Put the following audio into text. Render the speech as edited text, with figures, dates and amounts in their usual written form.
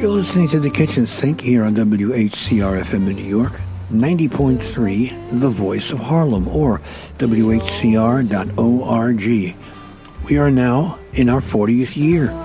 You're listening to The Kitchen Sink here on WHCR-FM in New York, 90.3, The Voice of Harlem, or WHCR.org. We are now in our 40th year.